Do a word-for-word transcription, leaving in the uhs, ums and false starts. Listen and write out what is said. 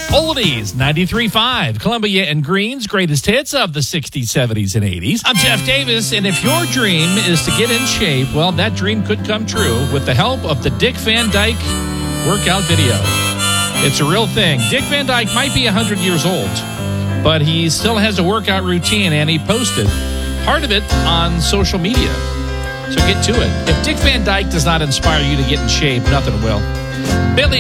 Oldies, ninety-three point five, Columbia and Green's greatest hits of the sixties, seventies, and eighties. I'm Jeff Davis, and if your dream is to get in shape, well, that dream could come true with the help of the Dick Van Dyke workout video. It's a real thing. Dick Van Dyke might be one hundred years old, but he still has a workout routine, and he posted part of it on social media. So get to it. If Dick Van Dyke does not inspire you to get in shape, nothing will. Billy